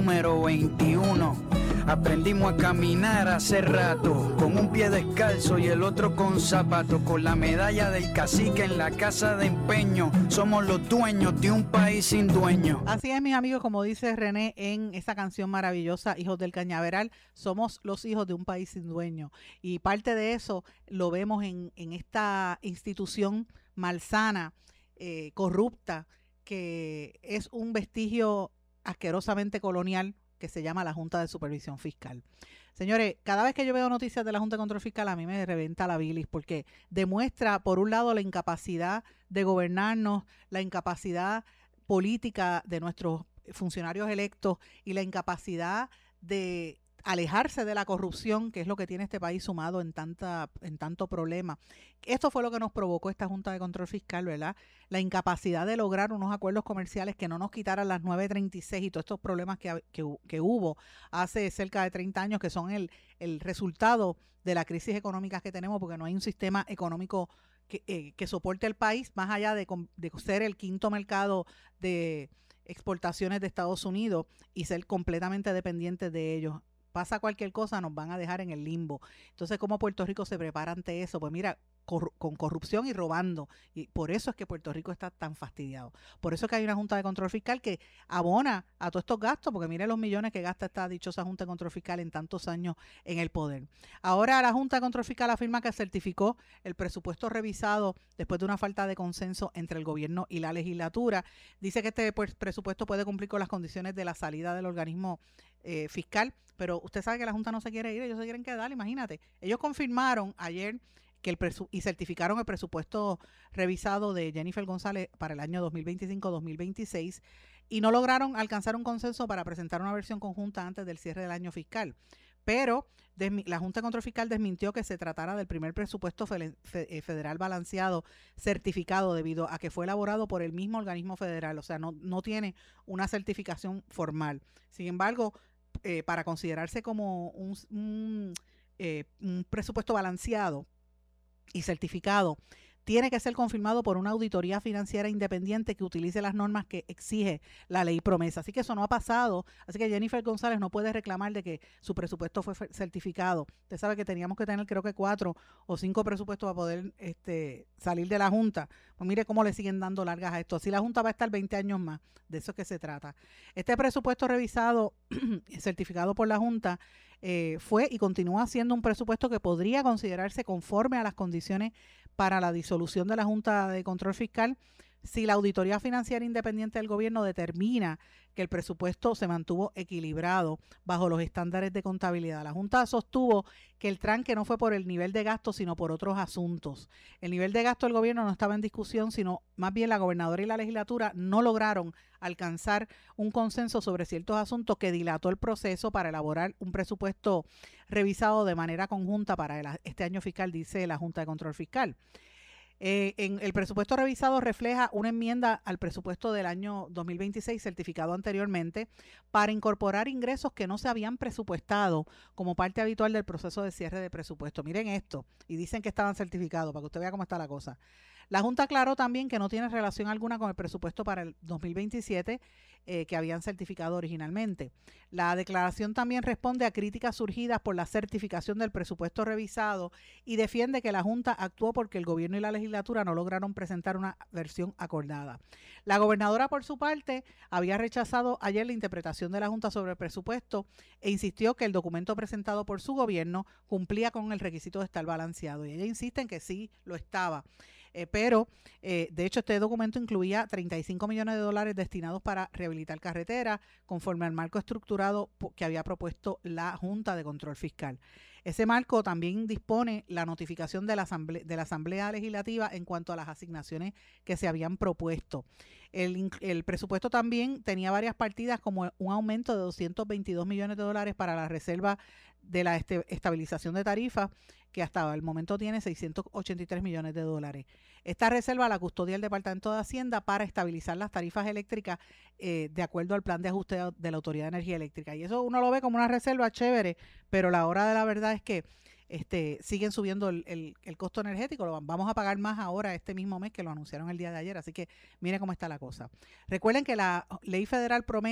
número 21. Aprendimos a caminar hace rato, con un pie descalzo y el otro con zapato, con la medalla del cacique en la casa de empeño. Somos los dueños de un país sin dueño. Así es, mis amigos, como dice René en esa canción maravillosa, Hijos del Cañaveral, somos los hijos de un país sin dueño. Y parte de eso lo vemos en esta institución malsana, corrupta, que es un vestigio asquerosamente colonial, que se llama la Junta de Supervisión Fiscal. Señores, cada vez que yo veo noticias de la Junta de Control Fiscal, a mí me reventa la bilis, porque demuestra, por un lado, la incapacidad de gobernarnos, la incapacidad política de nuestros funcionarios electos y la incapacidad de alejarse de la corrupción, que es lo que tiene este país sumado en tanto problema. Esto fue lo que nos provocó esta Junta de Control Fiscal, ¿verdad? La incapacidad de lograr unos acuerdos comerciales que no nos quitaran las 936 y todos estos problemas que hubo hace cerca de 30 años, que son el resultado de la crisis económica que tenemos, porque no hay un sistema económico que soporte el país, más allá de ser el quinto mercado de exportaciones de Estados Unidos y ser completamente dependientes de ellos. Pasa cualquier cosa, nos van a dejar en el limbo. Entonces, ¿cómo Puerto Rico se prepara ante eso? Pues mira, con corrupción y robando. Y por eso es que Puerto Rico está tan fastidiado. Por eso es que hay una Junta de Control Fiscal que abona a todos estos gastos, porque mire los millones que gasta esta dichosa Junta de Control Fiscal en tantos años en el poder. Ahora la Junta de Control Fiscal afirma que certificó el presupuesto revisado después de una falta de consenso entre el gobierno y la legislatura. Dice que este presupuesto puede cumplir con las condiciones de la salida del organismo fiscal, pero usted sabe que la Junta no se quiere ir, ellos se quieren quedar, imagínate. Ellos confirmaron ayer que y certificaron el presupuesto revisado de Jennifer González para el año 2025-2026 y no lograron alcanzar un consenso para presentar una versión conjunta antes del cierre del año fiscal. Pero la Junta de Control Fiscal desmintió que se tratara del primer presupuesto federal balanceado certificado debido a que fue elaborado por el mismo organismo federal, o sea, no tiene una certificación formal. Sin embargo, para considerarse como un presupuesto balanceado y certificado, tiene que ser confirmado por una auditoría financiera independiente que utilice las normas que exige la ley promesa. Así que eso no ha pasado. Así que Jennifer González no puede reclamar de que su presupuesto fue certificado. Usted sabe que teníamos que tener creo que 4 o 5 presupuestos para poder salir de la Junta. Pues mire cómo le siguen dando largas a esto. Así la Junta va a estar 20 años más. De eso es que se trata. Este presupuesto revisado, certificado por la Junta, fue y continúa siendo un presupuesto que podría considerarse conforme a las condiciones para la disolución de la Junta de Control Fiscal si la Auditoría Financiera Independiente del Gobierno determina que el presupuesto se mantuvo equilibrado bajo los estándares de contabilidad. La Junta sostuvo que el tranque no fue por el nivel de gasto, sino por otros asuntos. El nivel de gasto del gobierno no estaba en discusión, sino más bien la gobernadora y la legislatura no lograron alcanzar un consenso sobre ciertos asuntos que dilató el proceso para elaborar un presupuesto revisado de manera conjunta para este año fiscal, dice la Junta de Control Fiscal. En el presupuesto revisado refleja una enmienda al presupuesto del año 2026 certificado anteriormente para incorporar ingresos que no se habían presupuestado como parte habitual del proceso de cierre de presupuesto. Miren esto, y dicen que estaban certificados para que usted vea cómo está la cosa. La Junta aclaró también que no tiene relación alguna con el presupuesto para el 2027 que habían certificado originalmente. La declaración también responde a críticas surgidas por la certificación del presupuesto revisado y defiende que la Junta actuó porque el gobierno y la legislatura no lograron presentar una versión acordada. La gobernadora, por su parte, había rechazado ayer la interpretación de la Junta sobre el presupuesto e insistió que el documento presentado por su gobierno cumplía con el requisito de estar balanceado. Y ella insiste en que sí lo estaba. Pero, de hecho, este documento incluía $35 millones destinados para rehabilitar carreteras, conforme al marco estructurado que había propuesto la Junta de Control Fiscal. Ese marco también dispone la notificación de la Asamblea Legislativa en cuanto a las asignaciones que se habían propuesto. El presupuesto también tenía varias partidas, como un aumento de $222 millones para la reserva de la estabilización de tarifas, que hasta el momento tiene $683 millones. Esta reserva la custodia el Departamento de Hacienda para estabilizar las tarifas eléctricas de acuerdo al plan de ajuste de la Autoridad de Energía Eléctrica. Y eso uno lo ve como una reserva chévere, pero la hora de la verdad es que siguen subiendo el costo energético. Lo vamos a pagar más ahora este mismo mes, que lo anunciaron el día de ayer. Así que mire cómo está la cosa. Recuerden que la ley federal promete